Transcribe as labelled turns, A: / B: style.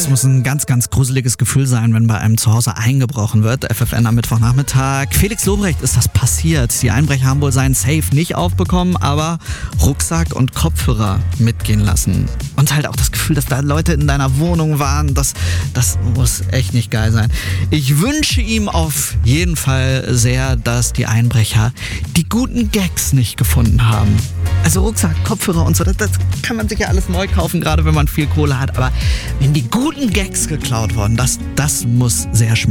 A: Das muss ein ganz, ganz gruseliges Gefühl sein, wenn bei einem zu Hause eingebrochen wird. FFN am Mittwochnachmittag. Felix Lobrecht ist das passiert. Die Einbrecher haben wohl seinen Safe nicht aufbekommen, aber Rucksack und Kopfhörer mitgehen lassen. Und halt auch das Gefühl, dass da Leute in deiner Wohnung waren, das muss echt nicht geil sein. Ich wünsche ihm auf jeden Fall sehr, dass die Einbrecher die guten Gags nicht gefunden haben. Also Rucksack, Kopfhörer und so, das kann man sich ja alles neu kaufen, gerade wenn man viel Kohle hat. Aber wenn die guten Gags geklaut wurden, das muss sehr schmecken.